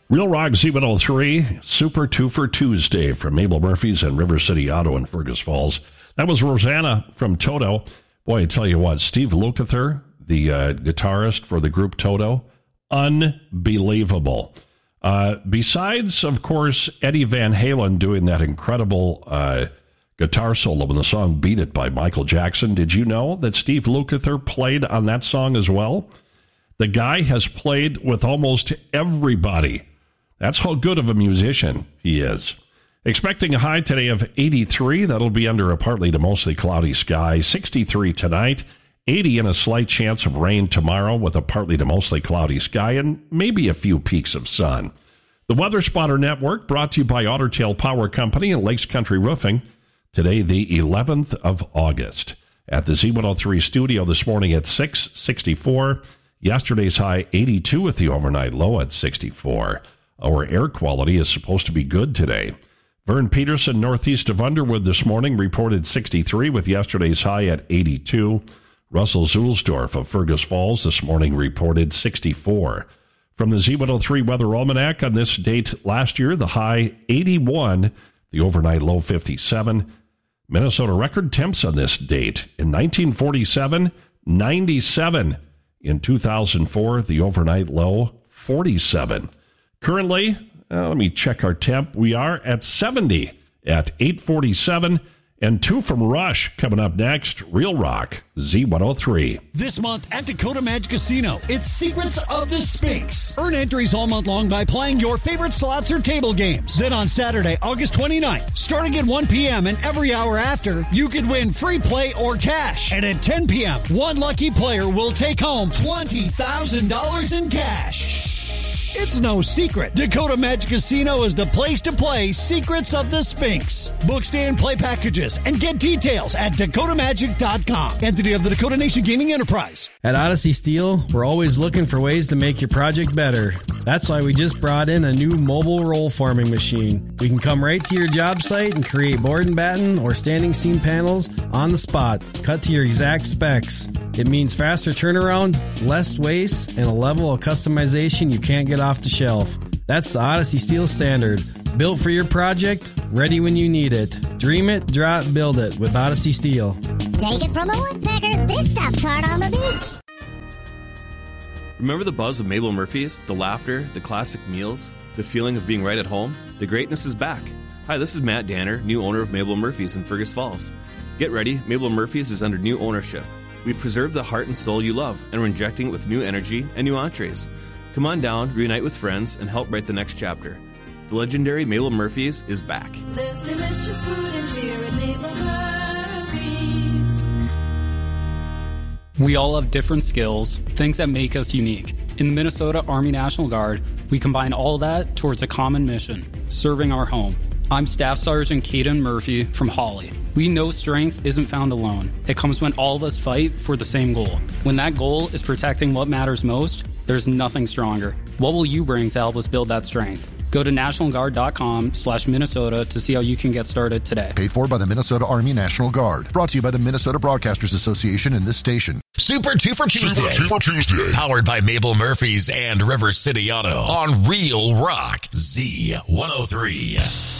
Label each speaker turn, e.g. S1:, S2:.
S1: Real Rock Z103, Super 2 for Tuesday from Mabel Murphy's and River City Auto in Fergus Falls. That was Rosanna from Toto. Boy, I tell you what, Steve Lukather, the guitarist for the group Toto, unbelievable. Besides, of course, Eddie Van Halen doing that incredible guitar solo in the song Beat It by Michael Jackson, did you know that Steve Lukather played on that song as well? The guy has played with almost everybody. That's how good of a musician he is. Expecting a high today of 83. That'll be under a partly to mostly cloudy sky. 63 tonight. 80 and a slight chance of rain tomorrow with a partly to mostly cloudy sky and maybe a few peaks of sun. The Weather Spotter Network brought to you by Otter Tail Power Company and Lakes Country Roofing. Today, the 11th of August. At the Z103 studio this morning at 6:64. Yesterday's high 82 with the overnight low at 64. Our air quality is supposed to be good today. Vern Peterson, northeast of Underwood this morning, reported 63 with yesterday's high at 82. Russell Zulsdorf of Fergus Falls this morning reported 64. From the Z103 Weather Almanac on this date last year, the high 81, the overnight low 57. Minnesota record temps on this date in 1947, 97. In 2004, the overnight low 47. Currently, let me check our temp. We are at 70 at 8:47. And 2 from Rush coming up next. Real Rock Z103.
S2: This month at Dakota Magic Casino, it's Secrets of the Sphinx. Earn entries all month long by playing your favorite slots or table games. Then on Saturday, August 29th, starting at 1 p.m. and every hour after, you could win free play or cash. And at 10 p.m., one lucky player will take home $20,000 in cash. Shh. It's no secret. Dakota Magic Casino is the place to play Secrets of the Sphinx. Book stay and play packages and get details at dakotamagic.com. Entity of the Dakota Nation Gaming Enterprise.
S3: At Odyssey Steel, we're always looking for ways to make your project better. That's why we just brought in a new mobile roll forming machine. We can come right to your job site and create board and batten or standing seam panels on the spot, cut to your exact specs. It means faster turnaround, less waste, and a level of customization you can't get off the shelf. That's the Odyssey Steel standard. Built for your project, ready when you need it. Dream it, draw it, build it with Odyssey Steel.
S4: Take it from a woodpecker, this stuff's hard on the beach.
S5: Remember the buzz of Mabel Murphy's? The laughter, the classic meals, the feeling of being right at home? The greatness is back. Hi, this is Matt Danner, new owner of Mabel Murphy's in Fergus Falls. Get ready, Mabel Murphy's is under new ownership. We've preserved the heart and soul you love, and we're injecting it with new energy and new entrees. Come on down, reunite with friends, and help write the next chapter. The legendary Mabel Murphy's is back.
S6: There's delicious food and cheer at Mabel Murphy's.
S7: We all have different skills, things that make us unique. In the Minnesota Army National Guard, we combine all that towards a common mission, serving our home. I'm Staff Sergeant Caden Murphy from Hawley. We know strength isn't found alone. It comes when all of us fight for the same goal. When that goal is protecting what matters most, there's nothing stronger. What will you bring to help us build that strength? Go to nationalguard.com/Minnesota to see how you can get started today.
S8: Paid for by the Minnesota Army National Guard. Brought to you by the Minnesota Broadcasters Association and this station.
S9: Super 2 for Tuesday. Super 2 for Tuesday. Powered by Mabel Murphy's and River City Auto on Real Rock Z103.